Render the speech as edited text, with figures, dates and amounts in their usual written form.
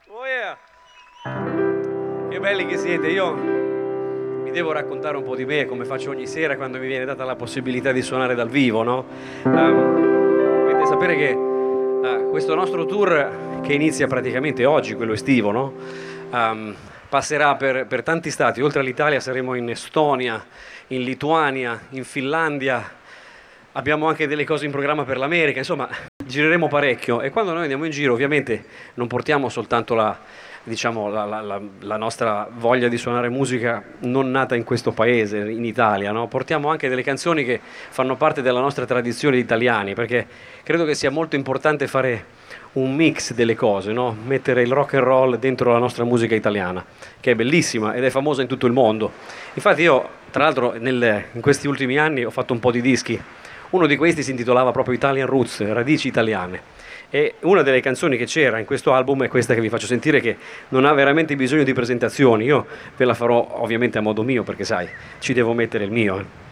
Oh yeah! Che belli che siete, io vi devo raccontare un po' di me, come faccio ogni sera quando mi viene data la possibilità di suonare dal vivo, no? Dovete sapere che questo nostro tour, che inizia praticamente oggi, quello estivo, no? Passerà per tanti stati, oltre all'Italia saremo in Estonia, in Lituania, in Finlandia, abbiamo anche delle cose in programma per l'America, insomma, gireremo parecchio e quando noi andiamo in giro ovviamente non portiamo soltanto diciamo, la nostra voglia di suonare musica non nata in questo paese, in Italia, no? Portiamo anche delle canzoni che fanno parte della nostra tradizione di italiani, perché credo che sia molto importante fare un mix delle cose, no? Mettere il rock and roll dentro la nostra musica italiana, che è bellissima ed è famosa in tutto il mondo. Infatti io, tra l'altro, in questi ultimi anni ho fatto un po' di dischi. Uno di questi si intitolava proprio Italian Roots, radici italiane. E una delle canzoni che c'era in questo album è questa che vi faccio sentire, che non ha veramente bisogno di presentazioni. Io ve la farò ovviamente a modo mio, perché sai, ci devo mettere il mio.